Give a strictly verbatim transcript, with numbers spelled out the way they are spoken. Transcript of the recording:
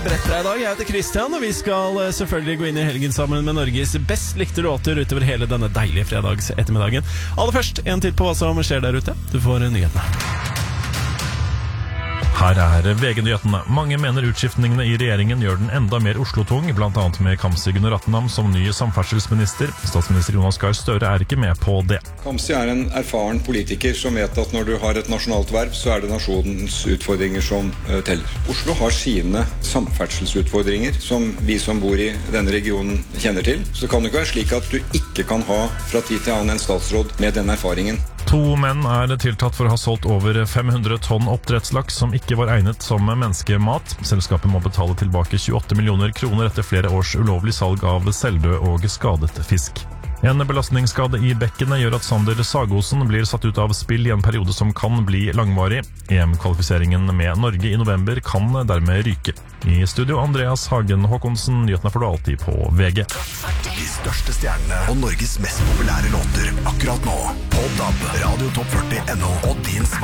beredt for deg i dag. Jeg heter Christian, og vi skal selvfølgelig gå inn i helgen sammen med Norges best likte låter utover hele denne deilige fredags ettermiddagen. Aller først, en titt på hva som skjer der ute. Du får nyhetene. Her er V G-nyhetene. Mange mener utskiftningene i regjeringen gjør den enda mer Oslo-tung, blant annet med Kamzy Gunaratnam som ny samferdselsminister. Statsminister Jonas Gahr Støre er ikke med på det. Kamzy er en erfaren politiker som vet at når du har et nasjonalt verv, så er det nasjonens utfordringer som uh, teller. Oslo har sine samferdselsutfordringer som vi som bor i denne regionen kjenner til. Så kan det ikke være slik at du ikke kan ha fra tid til annen en statsråd med den erfaringen. To menn er tiltatt for å ha solgt over fem hundre tonn oppdrettslaks som ikke var egnet som menneskemat. Selskapet må betale tilbake tjueåtte millioner kroner etter flere års ulovlig salg av selvdød og skadet fisk. En belastningsskade i bekkenet gjør at Sander Sagosen blir satt ut av spill i en periode som kan bli langvarig. E M-kvalifiseringen med Norge i november kan dermed ryke. I studio Andreas Hagen Håkonsen, nyhetene får du alltid på V G. De største stjernene og Norges mest populære låter akkurat nå. På D A B, Radio Topp førti punktum no og din smart.